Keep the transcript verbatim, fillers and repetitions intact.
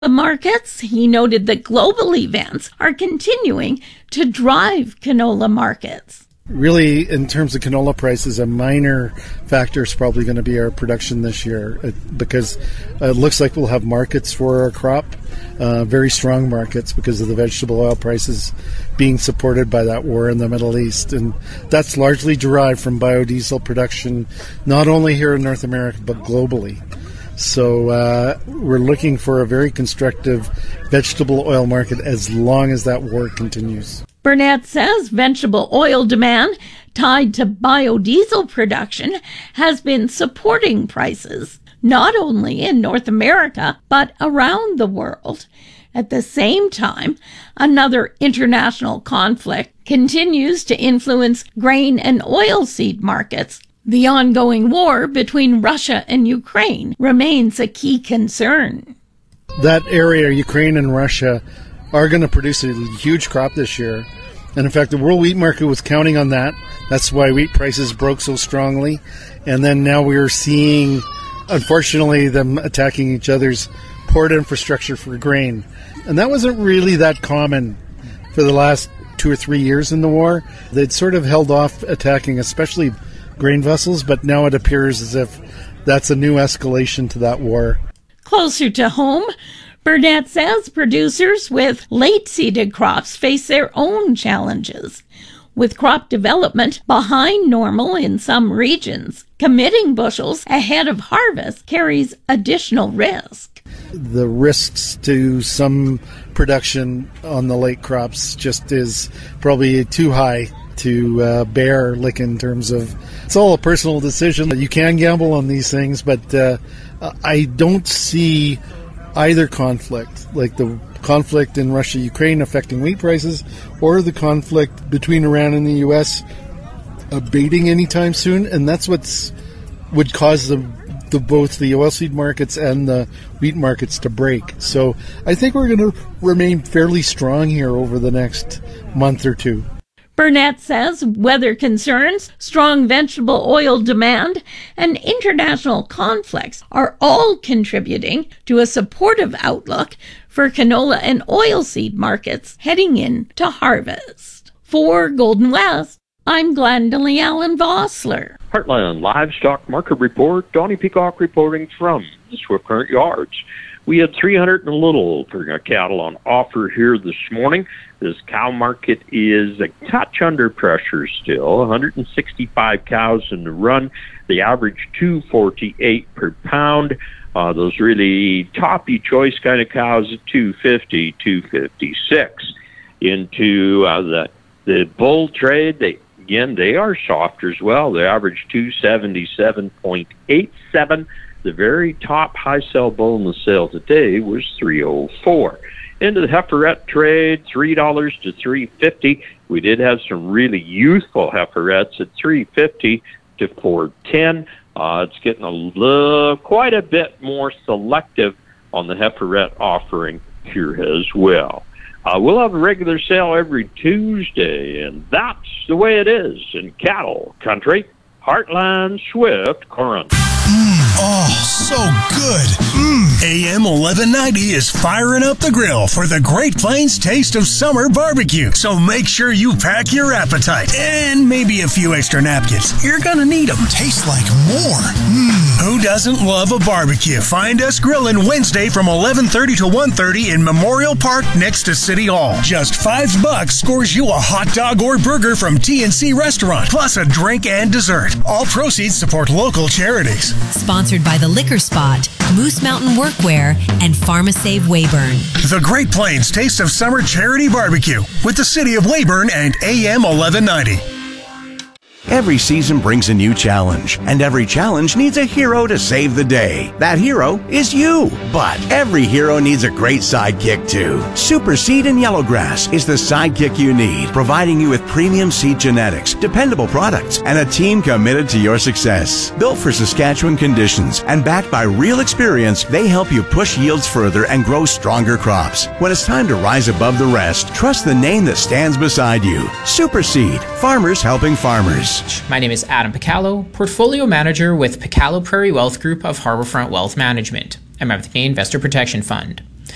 markets, he noted that global events are continuing to drive canola markets. Really, in terms of canola prices, a minor factor is probably going to be our production this year because it looks like we'll have markets for our crop, uh, very strong markets because of the vegetable oil prices being supported by that war in the Middle East. And that's largely derived from biodiesel production, not only here in North America, but globally. So uh, we're looking for a very constructive vegetable oil market as long as that war continues. Burnett says vegetable oil demand tied to biodiesel production has been supporting prices, not only in North America, but around the world. At the same time, another international conflict continues to influence grain and oilseed markets. The ongoing war between Russia and Ukraine remains a key concern. That area, Ukraine and Russia, are going to produce a huge crop this year. And in fact, the world wheat market was counting on that. That's why wheat prices broke so strongly. And then now we're seeing, unfortunately, them attacking each other's port infrastructure for grain. And that wasn't really that common for the last two or three years in the war. They'd sort of held off attacking, especially grain vessels, but now it appears as if that's a new escalation to that war. Closer to home, Burnett says producers with late-seeded crops face their own challenges. With crop development behind normal in some regions, committing bushels ahead of harvest carries additional risk. The risks to some production on the late crops just is probably too high to uh, bear, like in terms of, it's all a personal decision. You can gamble on these things, but uh, I don't see either conflict, like the conflict in Russia-Ukraine affecting wheat prices, or the conflict between Iran and the U S abating anytime soon, and that's what's would cause the, the both the oilseed markets and the wheat markets to break. So I think we're going to remain fairly strong here over the next month or two. Burnett says weather concerns, strong vegetable oil demand, and international conflicts are all contributing to a supportive outlook for canola and oilseed markets heading into harvest. For Golden West, I'm Glendalee Allen Vossler. Heartland Livestock Market Report, Donnie Peacock reporting from the Swift Current Yards. We had three hundred and a little for cattle on offer here this morning. This cow market is a touch under pressure still, one hundred sixty-five cows in the run. The average two forty-eight per pound. Uh, those really toppy choice kind of cows at two fifty, two fifty-six. Into uh, the the bull trade, they again they are softer as well. They average two seventy-seven point eight seven. The very top high sell bull in the sale today was three oh four. Into the heiferette trade, three dollars to three fifty. We did have some really youthful heiferettes at three fifty to four ten. Uh, it's getting a little, quite a bit more selective on the heiferette offering here as well. Uh, we'll have a regular sale every Tuesday, and that's the way it is in cattle country. Heartland Swift Current. Mmm, oh, so good. Mmm. A M eleven ninety is firing up the grill for the Great Plains taste of summer barbecue. So make sure you pack your appetite and maybe a few extra napkins. You're gonna need them. Tastes like more. Mmm. Who doesn't love a barbecue? Find us grilling Wednesday from eleven thirty to one thirty in Memorial Park next to City Hall. Just five bucks scores you a hot dog or burger from T N C Restaurant, plus a drink and dessert. All proceeds support local charities. Sponsored by The Liquor Spot, Moose Mountain Workwear, and PharmaSave Weyburn. The Great Plains Taste of Summer Charity Barbecue with the City of Weyburn and A M eleven ninety. Every season brings a new challenge, and every challenge needs a hero to save the day. That hero is you. But every hero needs a great sidekick too. Super Seed and Yellowgrass is the sidekick you need, providing you with premium seed genetics, dependable products, and a team committed to your success. Built for Saskatchewan conditions and backed by real experience, they help you push yields further and grow stronger crops. When it's time to rise above the rest, trust the name that stands beside you. Super Seed, farmers helping farmers. My name is Adam Picallo, Portfolio Manager with Picallo Prairie Wealth Group of Harbourfront Wealth Management, a member of the Canadian Investor Protection Fund.